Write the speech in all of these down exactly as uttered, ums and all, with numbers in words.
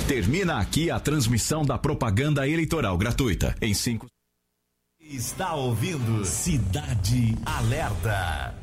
Termina aqui a transmissão da propaganda eleitoral gratuita. Em cinco... Está ouvindo Cidade Alerta.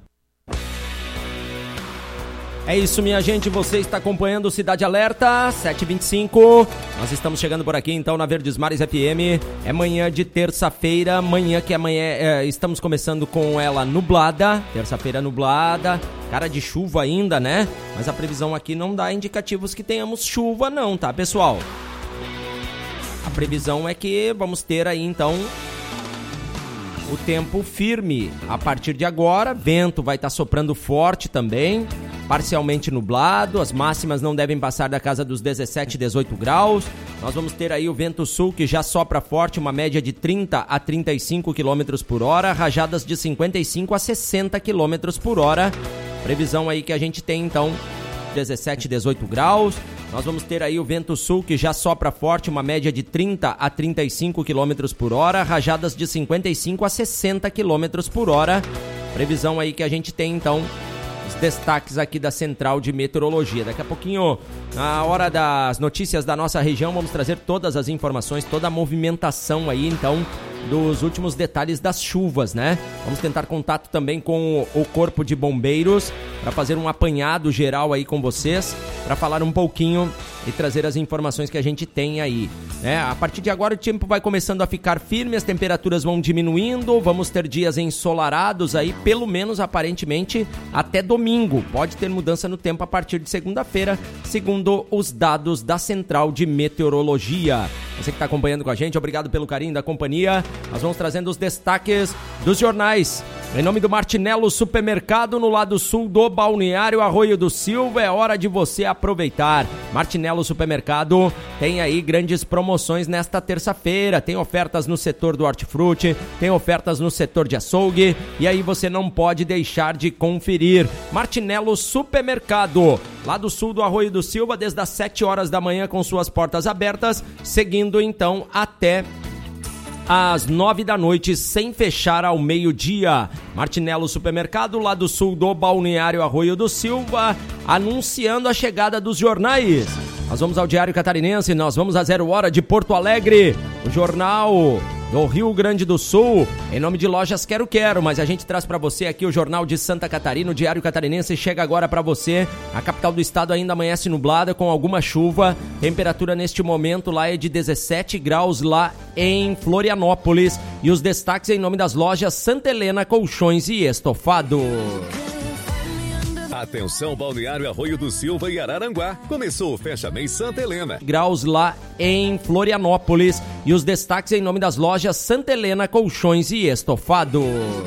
É isso, minha gente, você está acompanhando o Cidade Alerta, sete e vinte e cinco. Nós estamos chegando por aqui, então, na Verdes Mares F M. É manhã de terça-feira, manhã que amanhã é, estamos começando com ela nublada, terça-feira nublada, cara de chuva ainda, né? Mas a previsão aqui não dá indicativos que tenhamos chuva não, tá, pessoal? A previsão é que vamos ter aí, então, o tempo firme a partir de agora. Vento vai estar soprando forte também, parcialmente nublado, as máximas não devem passar da casa dos dezessete, dezoito graus. Nós vamos ter aí o vento sul que já sopra forte, uma média de trinta a trinta e cinco quilômetros por hora, rajadas de cinquenta e cinco a sessenta quilômetros por hora. Previsão aí que a gente tem então dezessete, dezoito graus. Nós vamos ter aí o vento sul que já sopra forte, uma média de trinta a trinta e cinco quilômetros por hora, rajadas de cinquenta e cinco a sessenta quilômetros por hora. Previsão aí que a gente tem então os destaques aqui da Central de Meteorologia. Daqui a pouquinho, na hora das notícias da nossa região, vamos trazer todas as informações, toda a movimentação aí, então, dos últimos detalhes das chuvas, né? Vamos tentar contato também com o Corpo de Bombeiros para fazer um apanhado geral aí com vocês, para falar um pouquinho e trazer as informações que a gente tem aí, né? A partir de agora o tempo vai começando a ficar firme, as temperaturas vão diminuindo, vamos ter dias ensolarados aí, pelo menos aparentemente até domingo. Pode ter mudança no tempo a partir de segunda-feira, segundo os dados da Central de Meteorologia. Você que está acompanhando com a gente, obrigado pelo carinho da companhia. Nós vamos trazendo os destaques dos jornais. Em nome do Martinello Supermercado, no lado sul do Balneário Arroio do Silva, é hora de você aproveitar. Martinello Supermercado tem aí grandes promoções nesta terça-feira. Tem ofertas no setor do hortifruti, tem ofertas no setor de açougue, e aí você não pode deixar de conferir. Martinello Supermercado, lá do sul do Arroio do Silva, desde as sete horas da manhã com suas portas abertas, seguindo então até às nove da noite, sem fechar ao meio-dia. Martinello Supermercado, lá do sul do Balneário Arroio do Silva, anunciando a chegada dos jornais. Nós vamos ao Diário Catarinense, nós vamos a Zero Hora de Porto Alegre, o jornal do Rio Grande do Sul, em nome de Lojas Quero Quero, mas a gente traz para você aqui o Jornal de Santa Catarina. O Diário Catarinense chega agora para você. A capital do estado ainda amanhece nublada com alguma chuva. Temperatura neste momento lá é de dezessete graus lá em Florianópolis. E os destaques em nome das lojas Santa Helena Colchões e Estofado. Atenção, Balneário Arroio do Silva e Araranguá. Começou o Fecha Mês Santa Helena. Graus lá em Florianópolis. E os destaques em nome das lojas Santa Helena Colchões e Estofado.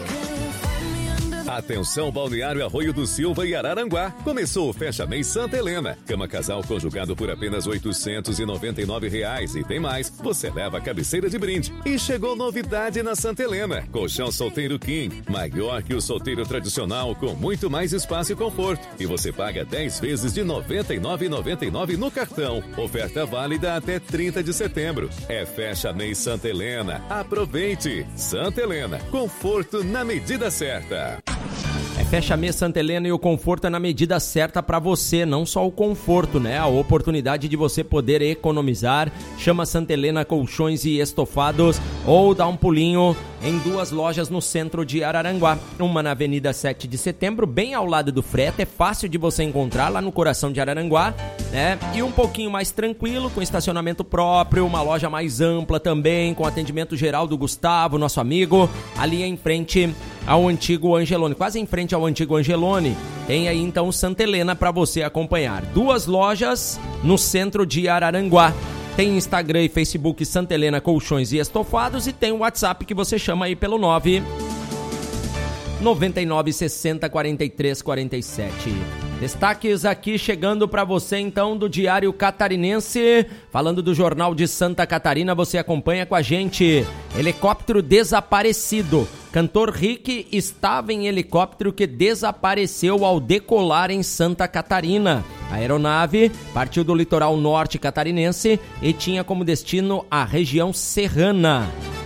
Atenção, Balneário Arroio do Silva e Araranguá. Começou o Fecha Mês Santa Helena. Cama casal conjugado por apenas oitocentos e noventa e nove reais. E tem mais, você leva a cabeceira de brinde. E chegou novidade na Santa Helena. Colchão solteiro King, maior que o solteiro tradicional, com muito mais espaço e conforto. E você paga dez vezes de noventa e nove reais e noventa e nove centavos no cartão. Oferta válida até trinta de setembro. É Fecha Mês Santa Helena. Aproveite. Santa Helena, conforto na medida certa. É Fecha Mês Santa Helena e o conforto é na medida certa para você, não só o conforto, né? A oportunidade de você poder economizar. Chama Santa Helena Colchões e Estofados ou dá um pulinho em duas lojas no centro de Araranguá. Uma na Avenida sete de Setembro, bem ao lado do frete, é fácil de você encontrar lá no coração de Araranguá, né? E um pouquinho mais tranquilo, com estacionamento próprio, uma loja mais ampla também, com atendimento geral do Gustavo, nosso amigo, ali em frente ao antigo Angelone, quase em frente ao antigo Angelone. Tem aí então Santa Helena para você acompanhar. Duas lojas no centro de Araranguá. Tem Instagram e Facebook Santa Helena Colchões e Estofados e tem o WhatsApp que você chama aí pelo nove nove nove sessenta, quarenta e três, quarenta e sete. Destaques aqui chegando para você então do Diário Catarinense, falando do Jornal de Santa Catarina, você acompanha com a gente. Helicóptero desaparecido. Cantor Rick estava em helicóptero que desapareceu ao decolar em Santa Catarina. A aeronave partiu do litoral norte catarinense e tinha como destino a região serrana.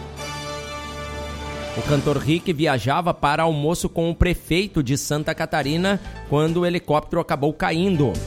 O cantor Rick viajava para almoço com o prefeito de Santa Catarina quando o helicóptero acabou caindo.